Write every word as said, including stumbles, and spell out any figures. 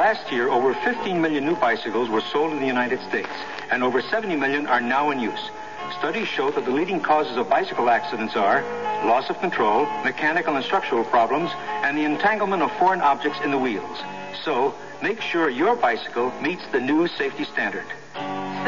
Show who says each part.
Speaker 1: Last year, over fifteen million new bicycles were sold in the United States, and over seventy million are now in use. Studies show that the leading causes of bicycle accidents are loss of control, mechanical and structural problems, and the entanglement of foreign objects in the wheels. So, make sure your bicycle meets the new safety standard.